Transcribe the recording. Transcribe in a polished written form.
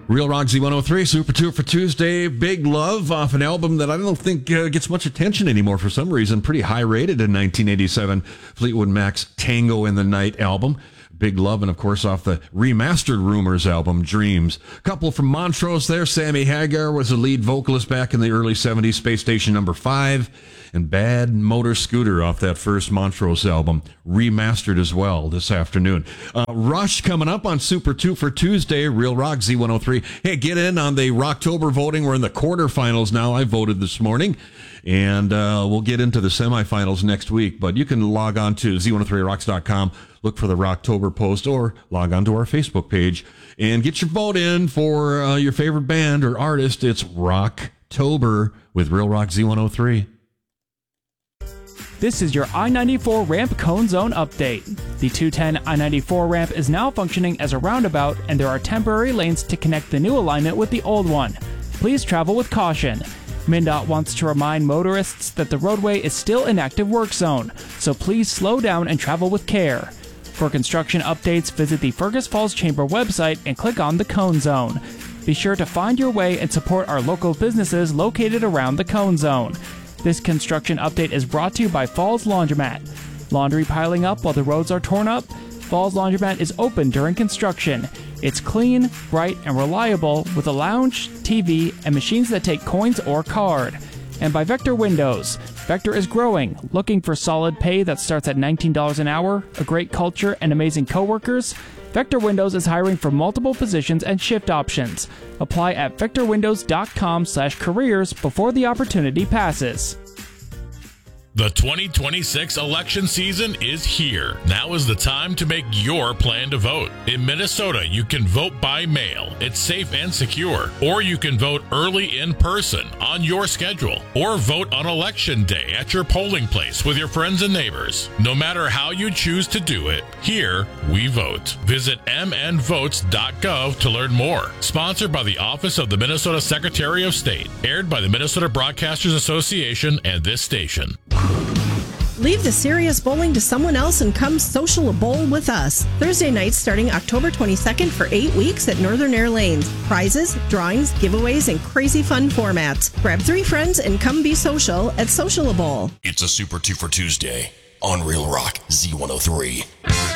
Real Rock Z103, Super 2 for Tuesday. Big Love off an album that I don't think gets much attention anymore for some reason. Pretty high rated in 1987. Fleetwood Mac's Tango in the Night album. Big Love, and of course off the remastered Rumors album, Dreams. Couple from Montrose there. Sammy Hagar was the lead vocalist back in the early 70s, Space Station number 5. And Bad Motor Scooter off that first Montrose album, remastered as well this afternoon. Rush coming up on Super 2 for Tuesday, Real Rock Z103. Hey, get in on the Rocktober voting. We're in the quarterfinals now. I voted this morning. And we'll get into the semifinals next week. But you can log on to Z103rocks.com, look for the Rocktober post, or log on to our Facebook page and get your vote in for your favorite band or artist. It's Rocktober with Real Rock Z103. This is your I-94 ramp cone zone update. The 210 I-94 ramp is now functioning as a roundabout, and there are temporary lanes to connect the new alignment with the old one. Please travel with caution. MnDOT wants to remind motorists that the roadway is still an active work zone, so please slow down and travel with care. For construction updates, visit the Fergus Falls Chamber website and click on the Cone Zone. Be sure to find your way and support our local businesses located around the Cone Zone. This construction update is brought to you by Falls Laundromat. Laundry piling up while the roads are torn up? Falls Laundromat is open during construction. It's clean, bright, and reliable with a lounge, TV, and machines that take coins or card. And by Vector Windows. Vector is growing, looking for solid pay that starts at $19 an hour, a great culture, and amazing coworkers? Vector Windows is hiring for multiple positions and shift options. Apply at vectorwindows.com/careers before the opportunity passes. The 2026 election season is here. Now is the time to make your plan to vote. In Minnesota, you can vote by mail. It's safe and secure. Or you can vote early in person on your schedule. Or vote on election day at your polling place with your friends and neighbors. No matter how you choose to do it, here we vote. Visit mnvotes.gov to learn more. Sponsored by the Office of the Minnesota Secretary of State. Aired by the Minnesota Broadcasters Association and this station. Leave the serious bowling to someone else and come social a bowl with us. Thursday nights starting October 22nd for 8 weeks at Northern Air Lanes. Prizes, drawings, giveaways, and crazy fun formats. Grab 3 friends and come be social at Social a Bowl. It's a Super 2 for Tuesday on Real Rock Z103.